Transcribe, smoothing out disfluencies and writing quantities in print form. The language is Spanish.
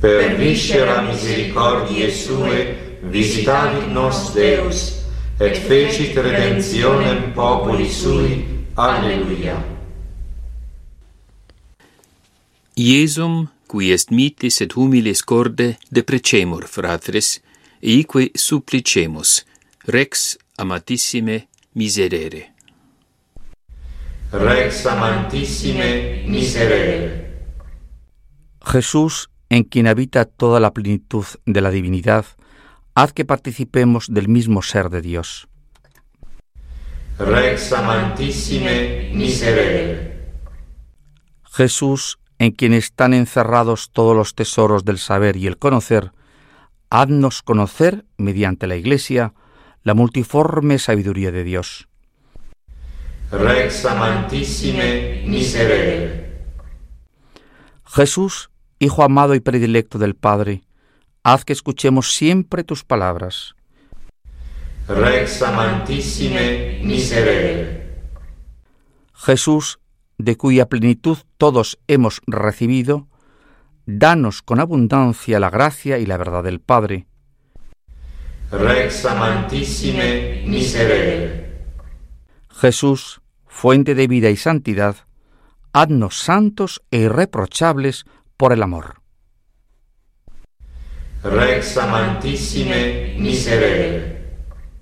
per viscera misericordiae sue, visitavit nos Deus, et fecit redemptionem populi sui. Alleluia. Iesum, qui est mitis et humilis corde, deprecemur, fratres, eique supplicemus, Rex amatissime miserere. Rex amatissime miserere. Jesús, en quien habita toda la plenitud de la divinidad, haz que participemos del mismo ser de Dios. Rex amatissime miserere. Jesús, en quien están encerrados todos los tesoros del saber y el conocer, haznos conocer, mediante la Iglesia, la multiforme sabiduría de Dios. Rex amatissime miserere. Jesús, Hijo amado y predilecto del Padre, haz que escuchemos siempre tus palabras. Rex amatissime miserere. Jesús, de cuya plenitud todos hemos recibido, danos con abundancia la gracia y la verdad del Padre. Rex amatissime miserere. Jesús, fuente de vida y santidad, haznos santos e irreprochables por el amor. Rex amatissime miserere.